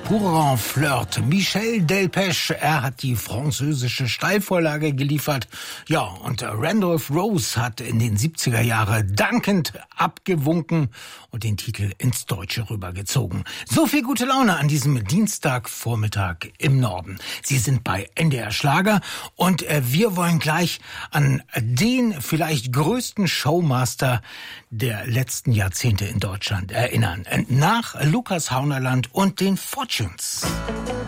Pour un Flirt. Michel Delpech, er hat die französische Steilvorlage geliefert. Ja, und Randolph Rose hat in den 70er Jahren dankend abgewunken und den Titel ins Deutsche rübergezogen. So viel gute Laune an diesem Dienstagvormittag im Norden. Sie sind bei NDR Schlager und wir wollen gleich an den vielleicht größten Showmaster der letzten Jahrzehnte in Deutschland erinnern. Nach Lukas Haunerland und den Fortunes.